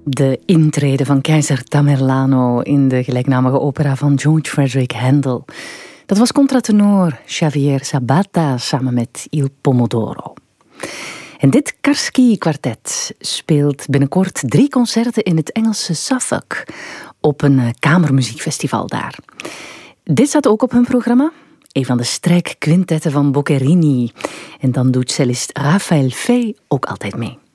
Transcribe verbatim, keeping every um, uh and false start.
De intrede van keizer Tamerlano in de gelijknamige opera van George Frederick Handel. Dat was contratenor Xavier Sabata samen met Il Pomodoro. En dit Karski-kwartet speelt binnenkort drie concerten in het Engelse Suffolk op een kamermuziekfestival daar. Dit staat ook op hun programma. Een van de strijkquintetten van Boccherini. En dan doet cellist Rafael Fey ook altijd mee.